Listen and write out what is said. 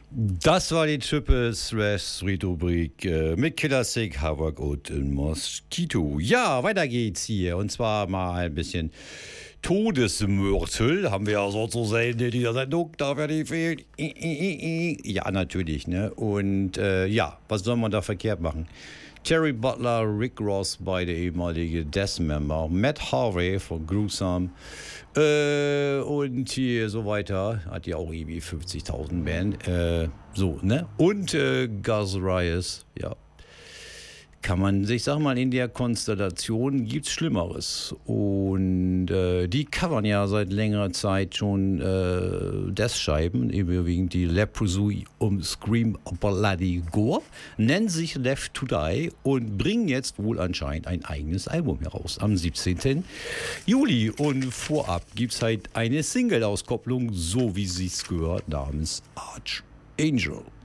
Das war die Triple Threat Street Rubrik mit Killer Sick, Havoc und Mosquito. Ja, weiter geht's hier. Und zwar mal ein bisschen Todesmörtel. Haben wir ja so zu selten in dieser Sendung. Darf ja nicht fehlen. Ja, natürlich, ne? Und ja, was soll man da verkehrt machen? Terry Butler, Rick Ross, beide ehemalige Death-Member, Matt Harvey von Gruesome und hier so weiter, hat ja auch irgendwie 50.000 Band, so, ne? Und Gus Riot, ja. Kann man sich, sag mal, in der Konstellation gibt's Schlimmeres. Und die covern ja seit längerer Zeit schon Death-Scheiben, überwiegend die Leprosy Scream Bloody Gore, nennen sich Left to Die und bringen jetzt wohl anscheinend ein eigenes Album heraus am 17. Juli. Und vorab gibt's halt eine Single-Auskopplung, so wie sich's gehört, namens Archangel.